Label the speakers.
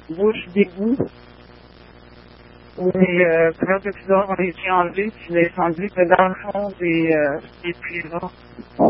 Speaker 1: bouche d'égout où les couverts de fleurs ont été enlevés, puis descendus dans le fond des prisons.